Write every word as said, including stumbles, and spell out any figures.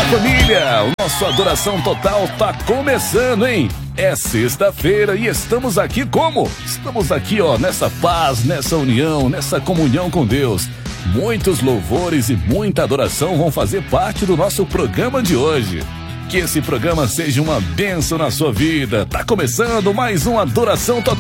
família, o nosso Adoração Total tá começando, hein? É sexta-feira e estamos aqui como? Estamos aqui, ó, nessa paz, nessa união, nessa comunhão com Deus. Muitos louvores e muita adoração vão fazer parte do nosso programa de hoje. Que esse programa seja uma bênção na sua vida. Tá começando mais um Adoração Total.